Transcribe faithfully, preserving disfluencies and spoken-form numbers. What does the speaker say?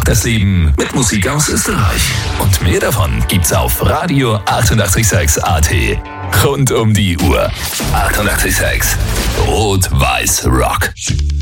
das Leben mit Musik aus Österreich. Und mehr davon gibt's auf Radio achtundachtzig Komma sechs A T. Rund um die Uhr. achtundachtzig Komma sechs Rot-Weiß Rock.